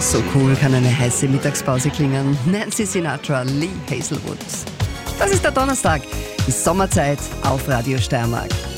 So cool kann eine heiße Mittagspause klingen. Nancy Sinatra, Lee Hazelwood. Das ist der Donnerstag, die Sommerzeit auf Radio Steiermark.